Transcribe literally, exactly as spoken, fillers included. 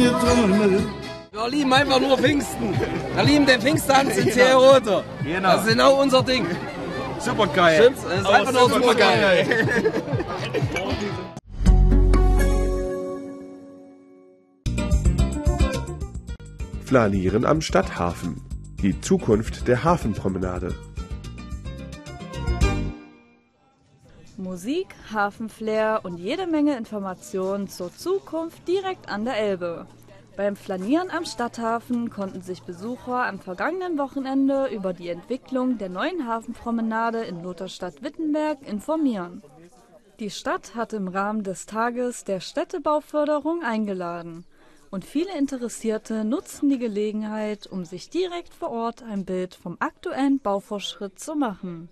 getrocknet. Wir lieben einfach nur Pfingsten. Wir lieben den Pfingsttanz in Zeherote. Genau. Das ist genau unser Ding. Super geil. Stimmt's? Das ist einfach nur super geil. Flanieren am Stadthafen. Die Zukunft der Hafenpromenade. Musik, Hafenflair und jede Menge Informationen zur Zukunft direkt an der Elbe. Beim Flanieren am Stadthafen konnten sich Besucher am vergangenen Wochenende über die Entwicklung der neuen Hafenpromenade in Lutherstadt-Wittenberg informieren. Die Stadt hat im Rahmen des Tages der Städtebauförderung eingeladen und viele Interessierte nutzten die Gelegenheit, um sich direkt vor Ort ein Bild vom aktuellen Baufortschritt zu machen.